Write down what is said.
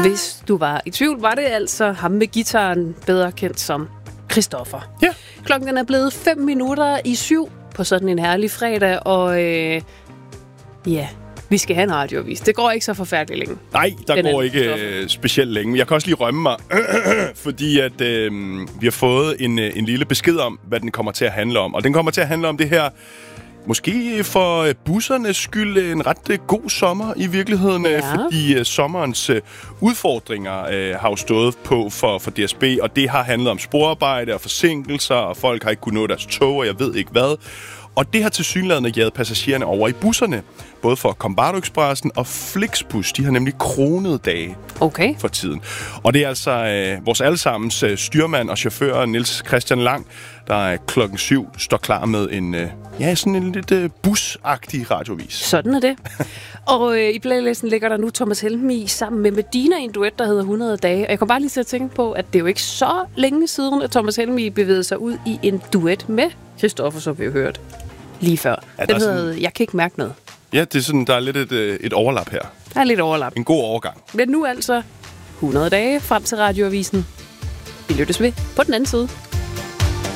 Hvis du var i tvivl, var det altså ham med guitaren, bedre kendt som Christoffer. Ja. Klokken er blevet 5:05 på sådan en herlig fredag, og vi skal have en radioavis. Det går ikke så forfærdeligt længe. Nej, der går ikke specielt længe. Jeg kan også lige rømme mig, fordi at vi har fået en lille besked om, hvad den kommer til at handle om. Og den kommer til at handle om det her, måske for bussernes skyld, en ret god sommer i virkeligheden, fordi sommerens udfordringer har jo stået på for DSB, og det har handlet om sporarbejde og forsinkelser, og folk har ikke kunnet nå deres tog, og jeg ved ikke hvad. Og det har tilsyneladende jaget passagererne over i busserne. Både for Combardo Expressen og Flixbus. De har nemlig kronede dage for tiden. Og det er altså vores allesammens styrmand og chauffør, Niels Christian Lang, der klokken 7 står klar med en, sådan en lidt busagtig radiovis. Sådan er det. Og i playlisten ligger der nu Thomas Helmig sammen med Medina i en duet, der hedder 100 dage. Og jeg kom bare lige til at tænke på, at det er jo ikke så længe siden, at Thomas Helmig bevægede sig ud i en duet med Christoffer, som vi har hørt lige før. Ja, den hedder Jeg kan ikke mærke noget. Ja, det er sådan, der er lidt et overlap her. Der er lidt overlap. En god overgang. Men nu altså 100 dage frem til radioavisen. Vi lyttes ved på den anden side.